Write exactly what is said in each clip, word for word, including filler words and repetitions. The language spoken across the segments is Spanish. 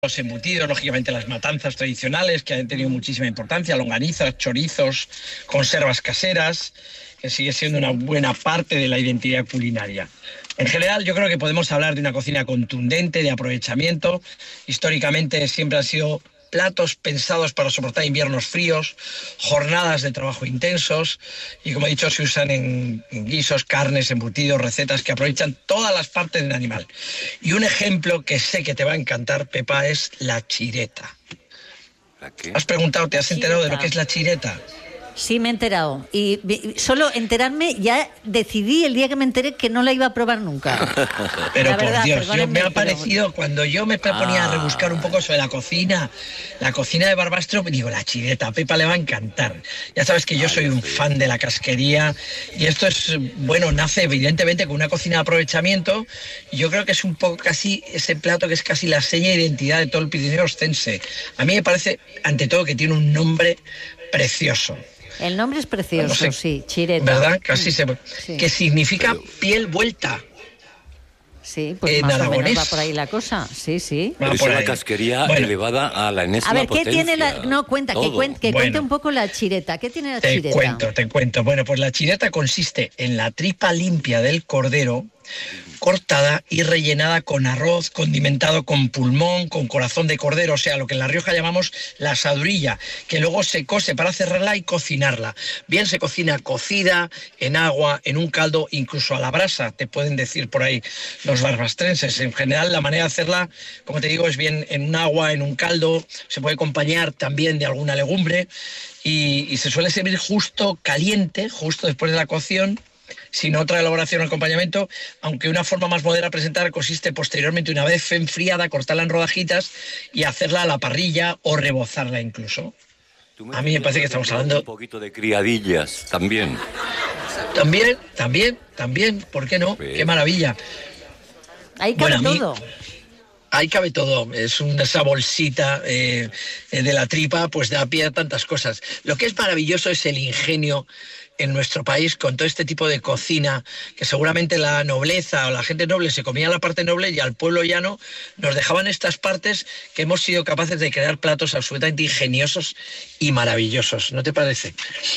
Los embutidos, lógicamente las matanzas tradicionales que han tenido muchísima importancia, longanizas, chorizos, conservas caseras, que sigue siendo una buena parte de la identidad culinaria. En general, yo creo que podemos hablar de una cocina contundente, de aprovechamiento. Históricamente siempre han sido platos pensados para soportar inviernos fríos, jornadas de trabajo intensos y, como he dicho, se usan en, en guisos, carnes, embutidos, recetas que aprovechan todas las partes del animal. Y un ejemplo que sé que te va a encantar, Pepa, es la chireta. ¿La qué? ¿Has preguntado, te has Chireta. enterado de lo que es la chireta? Sí, me he enterado. Y y solo enterarme, ya decidí el día que me enteré que no la iba a probar nunca. Pero La por verdad, Dios, yo, perdónenme, me ha pero- parecido, cuando yo me ponía Ah. a rebuscar un poco sobre la cocina, la cocina de Barbastro, digo, la chireta, a Pepa le va a encantar. Ya sabes que yo Ah, soy ya un sé. fan de la casquería y esto es, bueno, nace evidentemente con una cocina de aprovechamiento y yo creo que es un poco casi ese plato que es casi la seña de identidad de todo el Pirineo Ostense. A mí me parece, ante todo, que tiene un nombre precioso. El nombre es precioso, No sé, sí, chireta. ¿Verdad? Casi se... Sí. Que significa Pero- piel vuelta. Sí, pues en más o aragonés. menos va por ahí la cosa. Sí, sí. Va Pero es por una ahí. casquería Bueno. elevada a la enésima A ver, ¿qué potencia. tiene la...? No, cuenta, que, Todo. cuen- que Bueno. cuente un poco la chireta. ¿Qué tiene la Te chireta? cuento, te cuento. Bueno, pues la chireta consiste en la tripa limpia del cordero, cortada y rellenada con arroz, condimentado con pulmón, con corazón de cordero, o sea, lo que en La Rioja llamamos la asadurilla, que luego se cose para cerrarla y cocinarla. Bien se cocina cocida, en agua, en un caldo, incluso a la brasa, te pueden decir por ahí los barbastrenses. En general, la manera de hacerla, como te digo, es bien en un agua, en un caldo, se puede acompañar también de alguna legumbre y, y se suele servir justo caliente, justo después de la cocción, sin otra elaboración o acompañamiento, aunque una forma más moderna de presentar consiste posteriormente, una vez enfriada, cortarla en rodajitas y hacerla a la parrilla o rebozarla incluso. Tú A mí me parece que estamos hablando- Un poquito de criadillas también. También, también, también, ¿por qué no? Sí. ¡Qué maravilla! Ahí cabe Bueno, a mí- todo. Ahí cabe todo, es una, esa bolsita eh, eh, de la tripa, pues da pie a tantas cosas. Lo que es maravilloso es el ingenio en nuestro país con todo este tipo de cocina, que seguramente la nobleza o la gente noble se comía la parte noble y al pueblo llano nos dejaban estas partes que hemos sido capaces de crear platos absolutamente ingeniosos y maravillosos, ¿no te parece?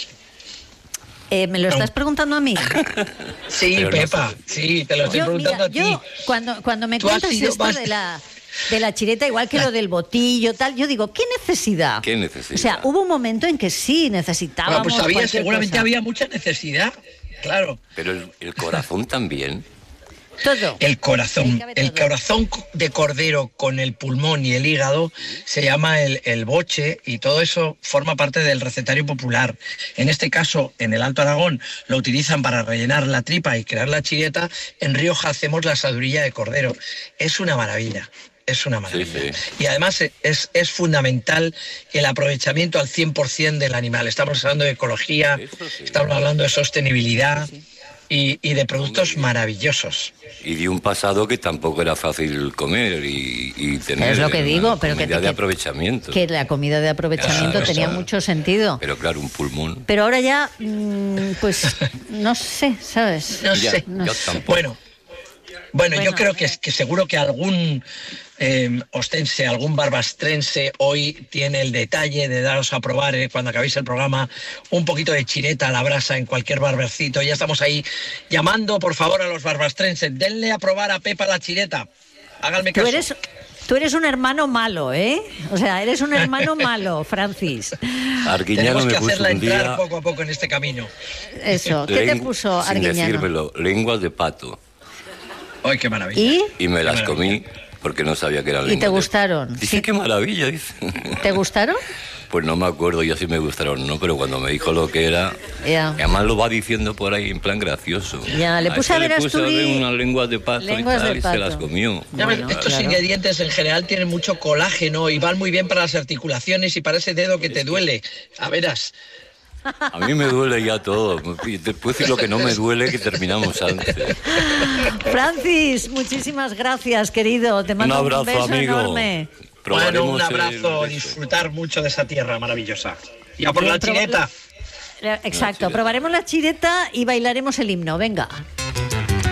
Eh, ¿Me lo estás preguntando a mí? Sí, Pero no Pepa, sé. sí, te lo estoy Yo, preguntando mira, a ti. yo cuando, cuando me Tú has cuentas sido esto más- de la, de la chireta, igual que lo del botillo, tal, yo digo, ¿qué necesidad? ¿Qué necesidad? O sea, hubo un momento en que sí necesitábamos Bueno, pues había, cualquier seguramente cosa. había mucha necesidad, claro. Pero el, el corazón también. Todo. El Ahí corazón, cabe el todo. corazón de cordero con el pulmón y el hígado se llama el, el boche y todo eso forma parte del recetario popular. En este caso, en el Alto Aragón, lo utilizan para rellenar la tripa y crear la chireta. En Rioja hacemos la asadurilla de cordero. Es una maravilla. Es una maravilla. Sí, Y además es, es fundamental el aprovechamiento al cien por ciento del animal. Estamos hablando de ecología, Eso sí. estamos hablando de sostenibilidad y, y de productos maravillosos. Y de un pasado que tampoco era fácil comer y, y tener Es lo que una digo, pero que, comida de que- aprovechamiento. que la comida de aprovechamiento Claro, tenía claro. mucho sentido. Pero claro, un pulmón. Pero ahora ya, mm, pues, no sé, ¿sabes? No Ya, sé. no yo sé. tampoco. Bueno, bueno, yo Bueno, creo que, que seguro que algún eh, ostense, algún barbastrense hoy tiene el detalle de daros a probar eh, cuando acabéis el programa un poquito de chireta a la brasa en cualquier barbercito. Ya estamos ahí llamando, por favor, a los barbastrenses. Denle a probar a Pepa la chireta. Háganme Tú caso. eres, tú eres un hermano malo, ¿eh? O sea, eres un hermano malo, Francis. Arguiñano Tenemos que me puso hacerla un entrar día poco a poco en este camino. Eso, ¿qué te lengu- puso sin Arguiñano? decírmelo, lenguas de pato. ¡Ay, qué maravilla! ¿Y? Y me Qué las maravilla. comí porque no sabía que eran ¿Y lenguas te de- gustaron? Dice, Sí. qué maravilla, dice. ¿Te gustaron? Pues no me acuerdo yo si me gustaron o no, pero cuando me dijo lo que era, Ya. además lo va diciendo por ahí en plan gracioso. Ya, le A puse a ese ver a le puse a ver Asturi- unas lenguas de pato lenguas y tal, de y pato. se las comió. Ya ves, Bueno, estos claro. ingredientes en general tienen mucho colágeno y van muy bien para las articulaciones y para ese dedo que te duele. A verás. A mí me duele ya todo. Te puedo decir lo que no me duele, que terminamos antes. Francis, muchísimas gracias, querido. Te Un mando un, abrazo, beso amigo. enorme. Bueno, Probaremos un el abrazo, beso. disfrutar mucho de esa tierra maravillosa. Y a por Bien, la probar- chireta. Exacto, chireta. probaremos la chireta y bailaremos el himno. Venga.